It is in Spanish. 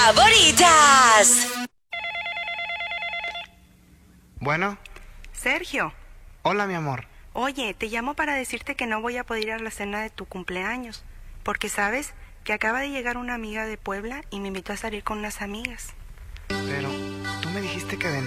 favoritas. Bueno. Sergio. Hola, mi amor. Oye, te llamo para decirte que no voy a poder ir a la cena de tu cumpleaños, porque sabes que acaba de llegar una amiga de Puebla y me invitó a salir con unas amigas. Pero tú me dijiste que de